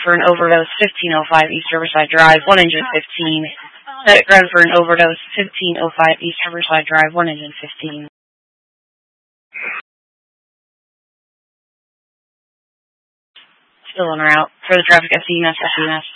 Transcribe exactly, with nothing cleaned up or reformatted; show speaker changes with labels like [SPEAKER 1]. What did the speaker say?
[SPEAKER 1] for an overdose, fifteen oh five East Riverside Drive, one engine fifteen. Medic ground for an overdose, fifteen oh five East Riverside Drive, one engine fifteen. Still on route. For the traffic, S E M S, S E M S.